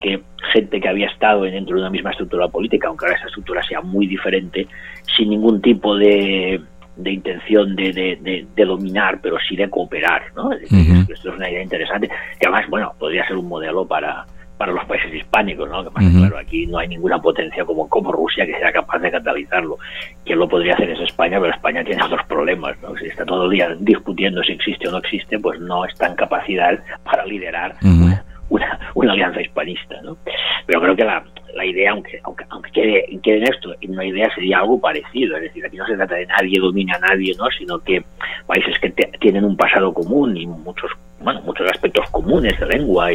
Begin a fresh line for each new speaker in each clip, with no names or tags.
que gente que había estado dentro de una misma estructura política, aunque ahora esa estructura sea muy diferente, sin ningún tipo de intención de dominar, pero sí de cooperar, ¿no? Es decir, esto es una idea interesante, que además, bueno, podría ser un modelo para los países hispánicos, ¿no? Que pasa, claro, aquí no hay ninguna potencia como Rusia que sea capaz de catalizarlo. Quien lo podría hacer es España, pero España tiene otros problemas, ¿no? Si está todo el día discutiendo si existe o no existe, pues no está en capacidad para liderar una alianza hispanista, ¿no? Pero creo que la idea, aunque quede en esto, en una idea sería algo parecido. Es decir, aquí no se trata de nadie domina a nadie, ¿no? Sino que países que tienen un pasado común y muchos aspectos comunes de lengua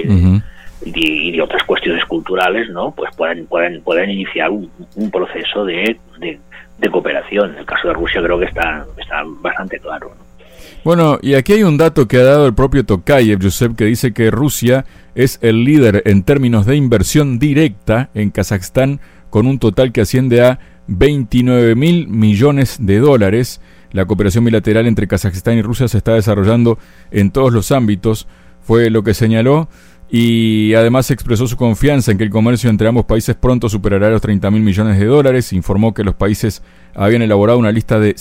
y de otras cuestiones culturales, ¿no? Pues pueden iniciar un proceso de cooperación. En el caso de Rusia creo que está bastante claro, ¿no?
Bueno, y aquí hay un dato que ha dado el propio Tokayev, Josep, que dice que Rusia es el líder en términos de inversión directa en Kazajstán, con un total que asciende a 29.000 millones de dólares. La cooperación bilateral entre Kazajstán y Rusia se está desarrollando en todos los ámbitos, fue lo que señaló, y además expresó su confianza en que el comercio entre ambos países pronto superará los 30.000 millones de dólares. Informó que los países habían elaborado una lista de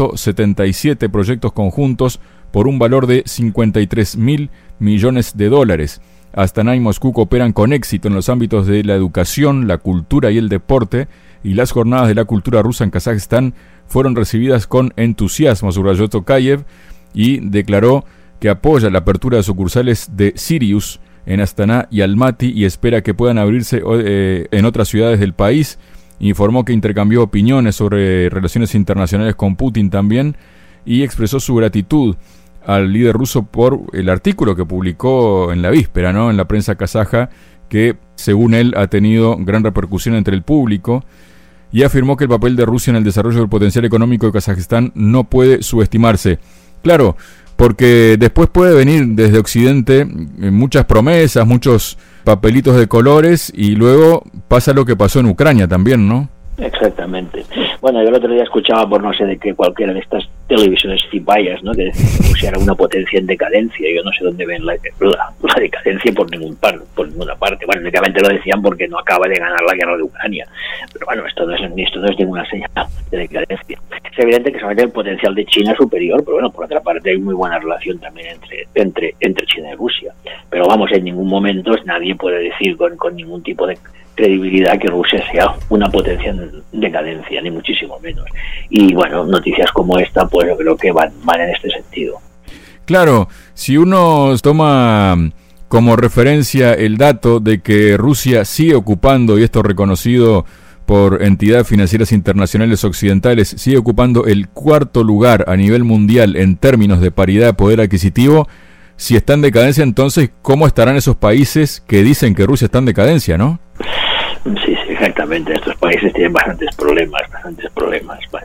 177 proyectos conjuntos por un valor de 53.000 millones de dólares. Astana y Moscú cooperan con éxito en los ámbitos de la educación, la cultura y el deporte, y las jornadas de la cultura rusa en Kazajstán fueron recibidas con entusiasmo, subrayó Tokayev, y declaró que apoya la apertura de sucursales de Sirius en Astana y Almaty y espera que puedan abrirse en otras ciudades del país. Informó que intercambió opiniones sobre relaciones internacionales con Putin también y expresó su gratitud al líder ruso por el artículo que publicó en la víspera, ¿no?, en la prensa kazaja, que según él ha tenido gran repercusión entre el público, y afirmó que el papel de Rusia en el desarrollo del potencial económico de Kazajistán no puede subestimarse. Claro, porque después puede venir desde Occidente muchas promesas, muchos papelitos de colores, y luego pasa lo que pasó en Ucrania también, ¿no?
Exactamente. Bueno, yo el otro día escuchaba por no sé de qué cualquiera de estas televisiones cipayas, ¿no?, que decían que Rusia era una potencia en decadencia. Yo no sé dónde ven la decadencia por ninguna parte. Bueno, únicamente lo decían porque no acaba de ganar la guerra de Ucrania. Pero bueno, esto no es ninguna señal de decadencia. Es evidente que solamente el potencial de China es superior, pero bueno, por otra parte hay muy buena relación también entre China y Rusia. Pero vamos, en ningún momento nadie puede decir con ningún tipo de credibilidad que Rusia sea una potencia en decadencia, ni muchísimo menos. Y bueno, noticias como esta, pues yo creo que van en este sentido.
Claro, si uno toma como referencia el dato de que Rusia sigue ocupando, y esto reconocido por entidades financieras internacionales occidentales, sigue ocupando el 4º lugar a nivel mundial en términos de paridad de poder adquisitivo, si está en decadencia, entonces, ¿cómo estarán esos países que dicen que Rusia está en decadencia, no?
Sí, exactamente. Estos países tienen bastantes problemas. Bueno,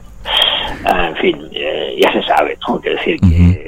en fin, ya se sabe, ¿no? Quiero decir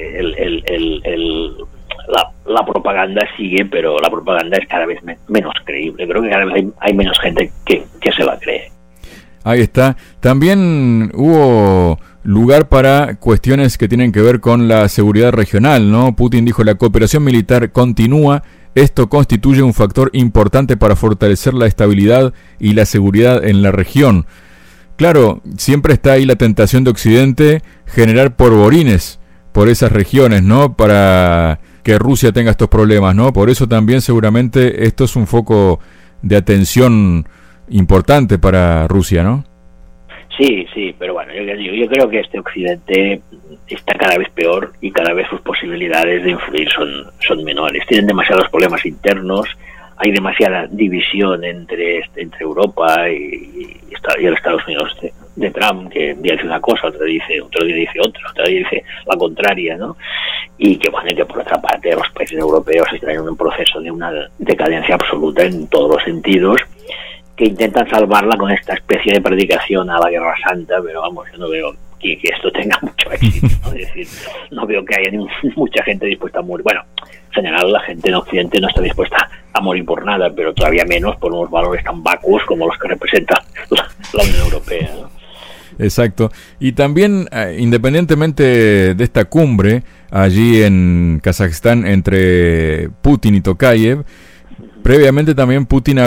que la propaganda sigue, pero la propaganda es cada vez menos creíble. Creo que cada vez hay menos gente que se la cree.
Ahí está. También hubo lugar para cuestiones que tienen que ver con la seguridad regional, ¿no? Putin dijo: la cooperación militar continúa. Esto constituye un factor importante para fortalecer la estabilidad y la seguridad en la región. Claro, siempre está ahí la tentación de Occidente generar polvorines por esas regiones, ¿no?, para que Rusia tenga estos problemas, ¿no? Por eso también seguramente esto es un foco de atención importante para Rusia, ¿no?
Sí, pero bueno, yo creo que este Occidente está cada vez peor y cada vez sus posibilidades de influir son menores. Tienen demasiados problemas internos, hay demasiada división entre Europa y los Estados Unidos de Trump, que un día dice una cosa, otro día dice otra día dice la contraria, ¿no? Y que bueno, que por otra parte los países europeos están en un proceso de una decadencia absoluta en todos los sentidos, que intentan salvarla con esta especie de predicación a la Guerra Santa, pero vamos, yo no veo que esto tenga mucho éxito, ¿no? Es decir, no veo que haya mucha gente dispuesta a morir. Bueno, en general la gente en Occidente no está dispuesta a morir por nada, pero todavía menos por unos valores tan vacuos como los que representa la Unión Europea, ¿no?
Exacto. Y también, independientemente de esta cumbre allí en Kazajistán entre Putin y Tokayev, Previamente también Putin